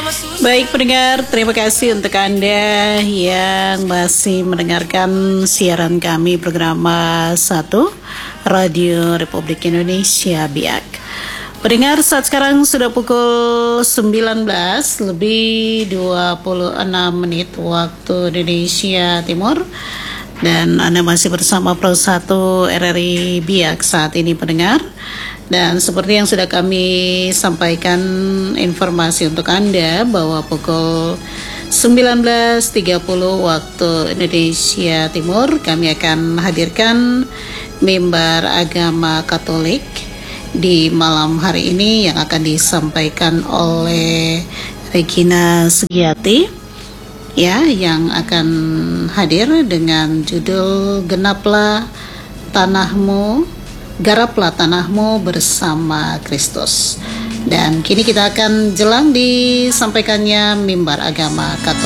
Baik pendengar, terima kasih untuk Anda yang masih mendengarkan siaran kami program 1 Radio Republik Indonesia BIAK. Pendengar, saat sekarang sudah pukul 19 lebih 26 menit waktu Indonesia Timur. Dan Anda masih bersama Pro 1 RRI BIAK saat ini pendengar. Dan seperti yang sudah kami sampaikan informasi untuk Anda bahwa pukul 19.30 waktu Indonesia Timur kami akan hadirkan mimbar agama Katolik di malam hari ini yang akan disampaikan oleh Regina Sugiati ya, yang akan hadir dengan judul Garaplah tanahmu bersama Kristus. Dan kini kita akan jelang disampaikannya mimbar agama Katolik.